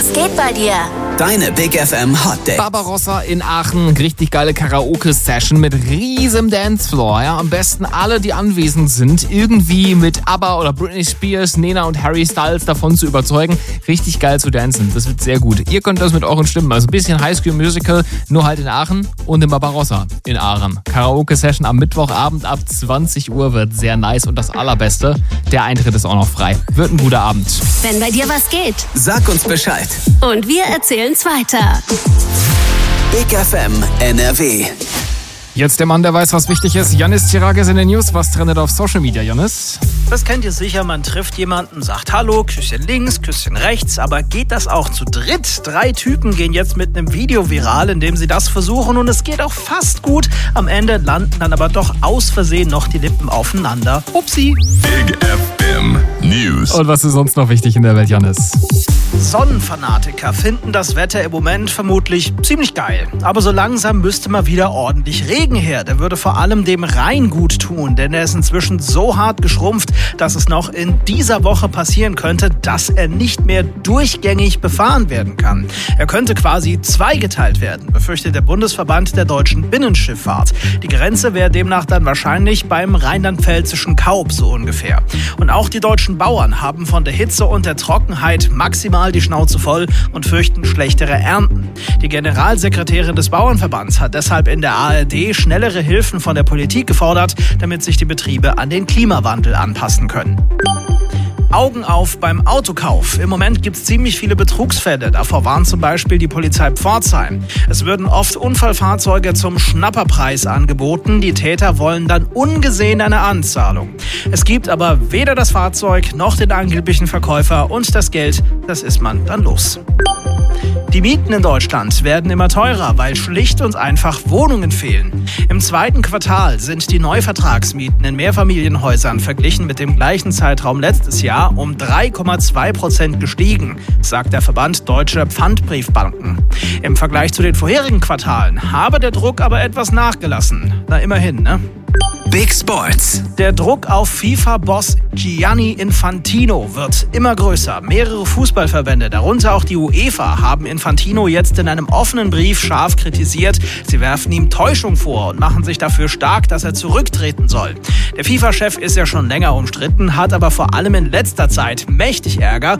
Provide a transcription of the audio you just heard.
Was geht bei dir? Deine Big FM Hot Dates. Barbarossa in Aachen, richtig geile Karaoke-Session mit riesem Dancefloor. Ja, am besten alle, die anwesend sind, irgendwie mit ABBA oder Britney Spears, Nena und Harry Styles davon zu überzeugen, richtig geil zu dancen. Das wird sehr gut. Ihr könnt das mit euren Stimmen, also ein bisschen High School Musical, nur halt in Aachen und im Barbarossa in Aachen. Karaoke-Session am Mittwochabend ab 20 Uhr wird sehr nice und das Allerbeste, der Eintritt ist auch noch frei. Wird ein guter Abend. Wenn bei dir was geht. Sag uns Bescheid. Und wir erzählen's weiter. Big FM NRW. Jetzt der Mann, der weiß, was wichtig ist. Janis Chirages in den News. Was trendet auf Social Media, Janis? Das kennt ihr sicher, man trifft jemanden, sagt Hallo, Küsschen links, Küsschen rechts, aber geht das auch zu dritt? 3 Typen gehen jetzt mit einem Video viral, in dem sie das versuchen und es geht auch fast gut. Am Ende landen dann aber doch aus Versehen noch die Lippen aufeinander. Upsi. Big FM News. Und was ist sonst noch wichtig in der Welt, Janis? Sonnenfanatiker finden das Wetter im Moment vermutlich ziemlich geil. Aber so langsam müsste mal wieder ordentlich Regen her. Der würde vor allem dem Rhein gut tun, denn er ist inzwischen so hart geschrumpft, dass es noch in dieser Woche passieren könnte, dass er nicht mehr durchgängig befahren werden kann. Er könnte quasi zweigeteilt werden, befürchtet der Bundesverband der deutschen Binnenschifffahrt. Die Grenze wäre demnach dann wahrscheinlich beim rheinland-pfälzischen Kaub so ungefähr. Und auch die deutschen Bauern haben von der Hitze und der Trockenheit maximal die Schnauze voll und fürchten schlechtere Ernten. Die Generalsekretärin des Bauernverbands hat deshalb in der ARD schnellere Hilfen von der Politik gefordert, damit sich die Betriebe an den Klimawandel anpassen können. Augen auf beim Autokauf. Im Moment gibt es ziemlich viele Betrugsfälle. Davor warnt zum Beispiel die Polizei Pforzheim. Es würden oft Unfallfahrzeuge zum Schnapperpreis angeboten. Die Täter wollen dann ungesehen eine Anzahlung. Es gibt aber weder das Fahrzeug noch den angeblichen Verkäufer und das Geld, das ist man dann los. Die Mieten in Deutschland werden immer teurer, weil schlicht und einfach Wohnungen fehlen. Im 2. Quartal sind die Neuvertragsmieten in Mehrfamilienhäusern verglichen mit dem gleichen Zeitraum letztes Jahr um 3,2% gestiegen, sagt der Verband Deutscher Pfandbriefbanken. Im Vergleich zu den vorherigen Quartalen habe der Druck aber etwas nachgelassen. Na immerhin, ne? Big Sports. Der Druck auf FIFA-Boss Gianni Infantino wird immer größer. Mehrere Fußballverbände, darunter auch die UEFA, haben Infantino jetzt in einem offenen Brief scharf kritisiert. Sie werfen ihm Täuschung vor und machen sich dafür stark, dass er zurücktreten soll. Der FIFA-Chef ist ja schon länger umstritten, hat aber vor allem in letzter Zeit mächtig Ärger.